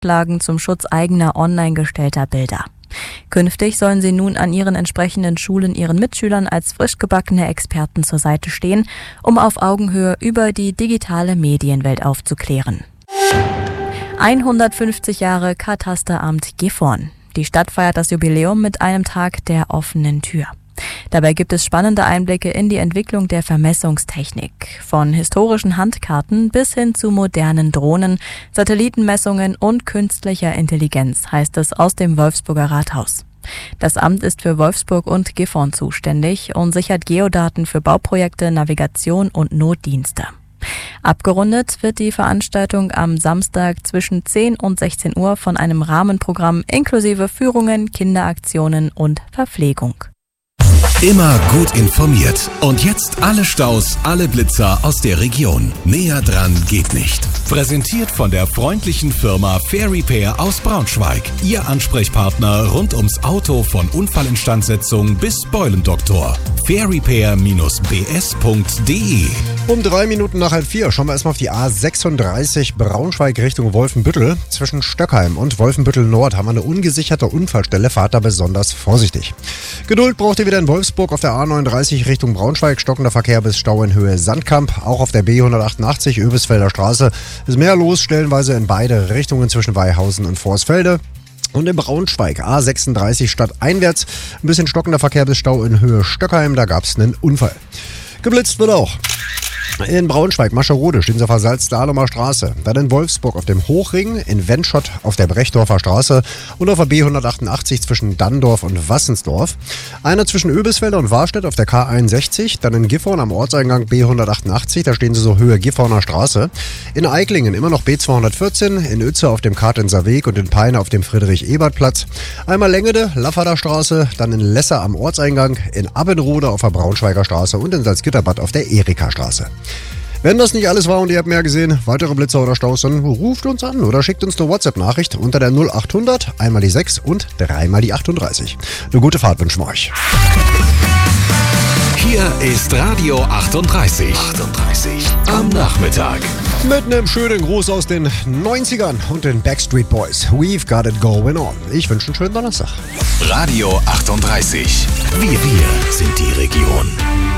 Grundlagen zum Schutz eigener online gestellter Bilder. Künftig sollen sie nun an ihren entsprechenden Schulen ihren Mitschülern als frisch gebackene Experten zur Seite stehen, um auf Augenhöhe über die digitale Medienwelt aufzuklären. 150 Jahre Katasteramt Gifhorn. Die Stadt feiert das Jubiläum mit einem Tag der offenen Tür. Dabei gibt es spannende Einblicke in die Entwicklung der Vermessungstechnik. Von historischen Handkarten bis hin zu modernen Drohnen, Satellitenmessungen und künstlicher Intelligenz, heißt es aus dem Wolfsburger Rathaus. Das Amt ist für Wolfsburg und Gifhorn zuständig und sichert Geodaten für Bauprojekte, Navigation und Notdienste. Abgerundet wird die Veranstaltung am Samstag zwischen 10 und 16 Uhr von einem Rahmenprogramm inklusive Führungen, Kinderaktionen und Verpflegung. Immer gut informiert. Und jetzt alle Staus, alle Blitzer aus der Region. Näher dran geht nicht. Präsentiert von der freundlichen Firma Fair Repair aus Braunschweig. Ihr Ansprechpartner rund ums Auto von Unfallinstandsetzung bis Beulendoktor. fairrepair-bs.de. Um 3 Minuten nach 4 schauen wir erstmal auf die A36 Braunschweig Richtung Wolfenbüttel. Zwischen Stöckheim und Wolfenbüttel Nord haben wir eine ungesicherte Unfallstelle. Fahrt da besonders vorsichtig. Geduld braucht ihr wieder in Wolfsburg auf der A39 Richtung Braunschweig. Stockender Verkehr bis Stau in Höhe Sandkamp. Auch auf der B188 Öbisfelder Straße ist mehr los, stellenweise in beide Richtungen zwischen Weihausen und Vorsfelde. Und in Braunschweig, A36 stadteinwärts, ein bisschen stockender Verkehr bis Stau in Höhe Stöckheim, da gab es einen Unfall. Geblitzt wird auch. In Braunschweig, Mascherode, stehen sie auf der Salzdahlumer Straße. Dann in Wolfsburg auf dem Hochring, in Wendschott auf der Brechdorfer Straße und auf der B188 zwischen Danndorf und Wassensdorf. Einer zwischen Öbisfelder und Warstedt auf der K61. Dann in Gifhorn am Ortseingang B188, da stehen sie so Höhe Gifhorner Straße. In Eiklingen immer noch B214, in Uetze auf dem Kartenser Weg und in Peine auf dem Friedrich-Ebert-Platz. Einmal Längede, Lafferder Straße, dann in Lesser am Ortseingang, in Abbenrode auf der Braunschweiger Straße und in Salzgitterbad auf der Erika-Straße. Wenn das nicht alles war und ihr habt mehr gesehen, weitere Blitzer oder Staus, dann ruft uns an oder schickt uns eine WhatsApp-Nachricht unter der 0800, einmal die 6 und dreimal die 38. Eine gute Fahrt wünschen wir euch. Hier ist Radio 38. Am Nachmittag. Mit einem schönen Gruß aus den 90ern und den Backstreet Boys. We've got it going on. Ich wünsche einen schönen Donnerstag. Radio 38. Wir sind die Region.